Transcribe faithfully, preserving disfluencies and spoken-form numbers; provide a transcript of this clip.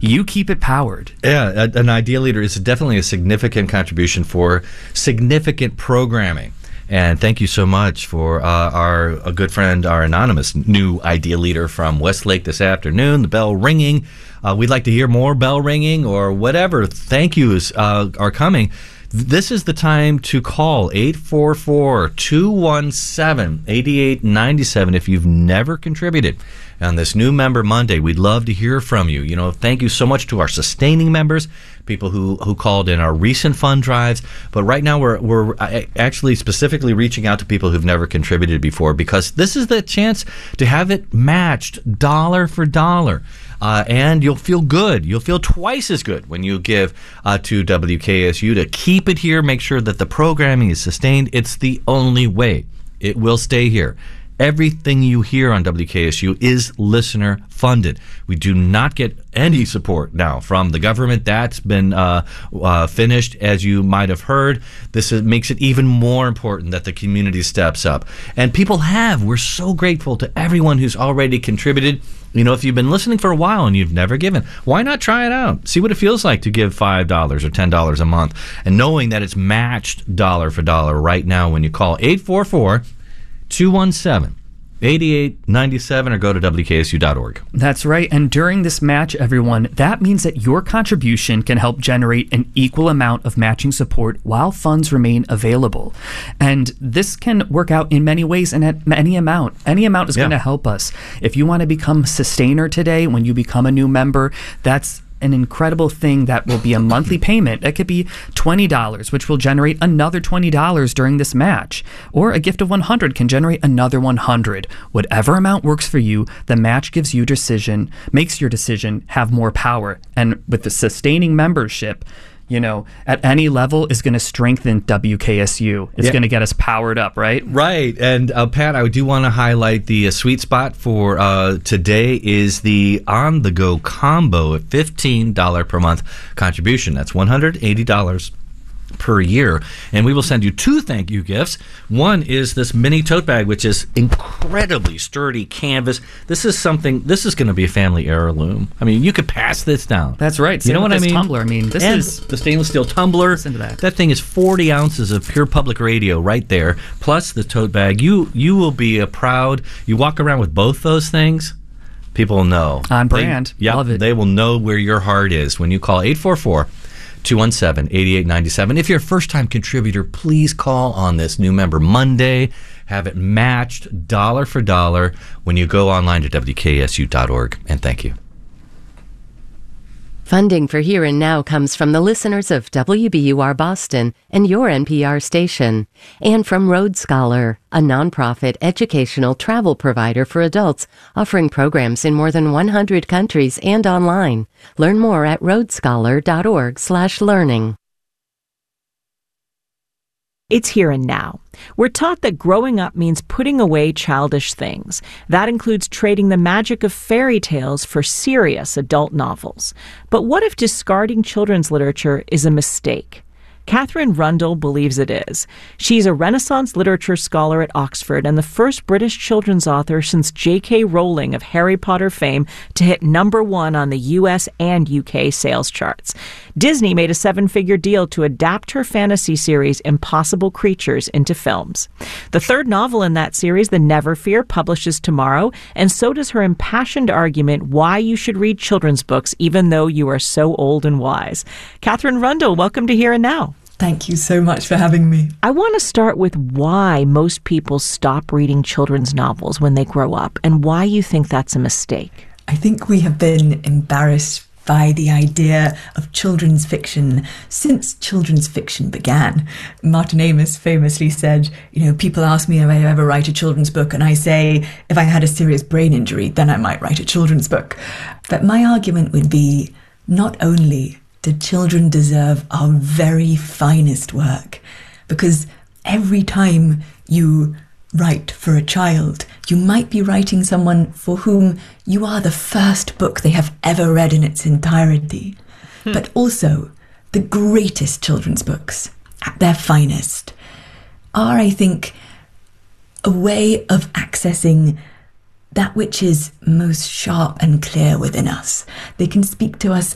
you keep it powered. Yeah, an Idea Leader is definitely a significant contribution for significant programming. And thank you so much for uh, our a good friend, our anonymous new Idea Leader from Westlake this afternoon. The bell ringing. Uh, we'd like to hear more bell ringing or whatever. Thank yous uh, are coming. This is the time to call eight four four, two one seven, eight eight nine seven if you've never contributed on this New Member Monday. We'd love to hear from you. You know, thank you so much to our sustaining members, people who, who called in our recent fund drives. But right now we're we're actually specifically reaching out to people who've never contributed before, because this is the chance to have it matched dollar for dollar. Uh, and you'll feel good. You'll feel twice as good when you give uh, to W K S U to keep it here, make sure that the programming is sustained. It's the only way. It will stay here. Everything you hear on W K S U is listener funded. We do not get any support now from the government. That's been uh, uh, finished, as you might have heard. This is, makes it even more important that the community steps up. And people have. We're so grateful to everyone who's already contributed. You know, if you've been listening for a while and you've never given, why not try it out? See what it feels like to give five dollars or ten dollars a month, and knowing that it's matched dollar for dollar right now when you call eight four four, two one seven, eight eight nine seven or go to W K S U dot org. That's right. And during this match, everyone, that means that your contribution can help generate an equal amount of matching support while funds remain available. And this can work out in many ways and at any amount. Any amount is yeah. going to help us. If you want to become a sustainer today, when you become a new member, that's an incredible thing that will be a monthly payment. That could be twenty dollars, which will generate another twenty dollars during this match. Or a gift of one hundred dollars can generate another one hundred dollars. Whatever amount works for you, the match gives you decision, makes your decision have more power. And with the sustaining membership, you know, at any level is going to strengthen W K S U. It's yeah. going to get us powered up, right? Right. And uh, Pat, I do want to highlight the uh, sweet spot for uh, today is the on-the-go combo at fifteen dollars per month contribution. That's one hundred eighty dollars per year, and we will send you two thank you gifts. One is this mini tote bag, which is incredibly sturdy canvas. This is something, this is going to be a family heirloom. I mean, you could pass this down. That's right. Same you know what I mean? Tumbler. I mean, this and is the stainless steel tumbler. Listen to that. That thing is forty ounces of pure public radio right there, plus the tote bag. You you will be a proud. You walk around with both those things. People will know. On brand. They, yep, Love it. They will know where your heart is when you call eight four four, two one seven, eight eight nine seven. If you're a first-time contributor, please call on this New Member Monday. Have it matched dollar for dollar when you go online to W K S U dot org. And thank you. Funding for Here and Now comes from the listeners of W B U R Boston and your N P R station, and from Road Scholar, a nonprofit educational travel provider for adults offering programs in more than one hundred countries and online. Learn more at road scholar dot org slash learning. It's Here and Now. We're taught that growing up means putting away childish things. That includes trading the magic of fairy tales for serious adult novels. But what if discarding children's literature is a mistake? Catherine Rundle believes it is. She's a Renaissance literature scholar at Oxford and the first British children's author since J K Rowling of Harry Potter fame to hit number one on the U S and U K sales charts. Disney made a seven-figure deal to adapt her fantasy series Impossible Creatures into films. The third novel in that series, The Never Fear, publishes tomorrow, and so does her impassioned argument why you should read children's books even though you are so old and wise. Catherine Rundle, welcome to Here and Now. Thank you so much for having me. I want to start with why most people stop reading children's novels when they grow up and why you think that's a mistake. I think we have been embarrassed by the idea of children's fiction since children's fiction began. Martin Amis famously said, you know, people ask me if I ever write a children's book, and I say, if I had a serious brain injury, then I might write a children's book. But my argument would be, not only do children deserve our very finest work, because every time you write for a child, you might be writing someone for whom you are the first book they have ever read in its entirety. Hmm. But also, the greatest children's books, at their finest, are, I think, a way of accessing that which is most sharp and clear within us. They can speak to us